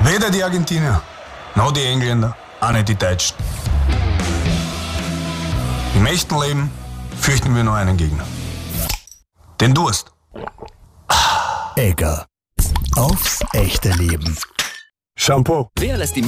Weder die Argentinier, noch die Engländer, auch nicht die Deutschen. Im echten Leben fürchten wir nur einen Gegner. Den Durst. Egger. Aufs echte Leben. Shampoo. Wer lässt die